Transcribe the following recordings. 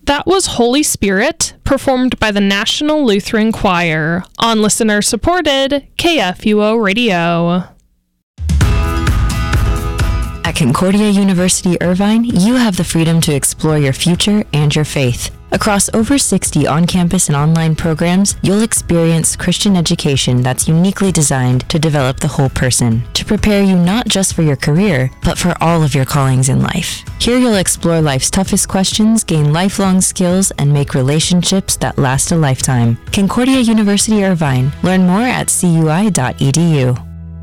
That was Holy Spirit, performed by the National Lutheran Choir on listener-supported KFUO Radio. At Concordia University Irvine, you have the freedom to explore your future and your faith. Across over 60 on-campus and online programs, you'll experience Christian education that's uniquely designed to develop the whole person, to prepare you not just for your career, but for all of your callings in life. Here you'll explore life's toughest questions, gain lifelong skills, and make relationships that last a lifetime. Concordia University Irvine. Learn more at cui.edu.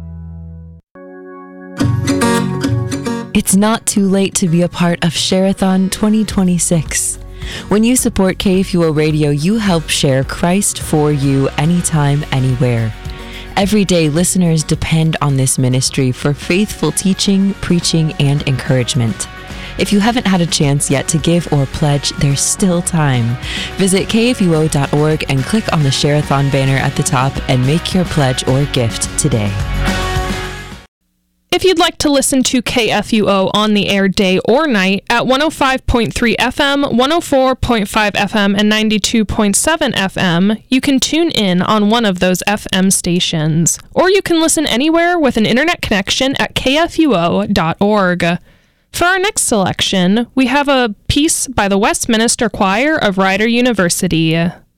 It's not too late to be a part of Share-a-thon 2026. When you support KFUO Radio, you help share Christ for you anytime, anywhere. Every day, listeners depend on this ministry for faithful teaching, preaching, and encouragement. If you haven't had a chance yet to give or pledge, there's still time. Visit kfuo.org and click on the Share-a-thon banner at the top and make your pledge or gift today. If you'd like to listen to KFUO on the air day or night at 105.3 FM, 104.5 FM, and 92.7 FM, you can tune in on one of those FM stations. Or you can listen anywhere with an internet connection at kfuo.org. For our next selection, we have a piece by the Westminster Choir of Rider University.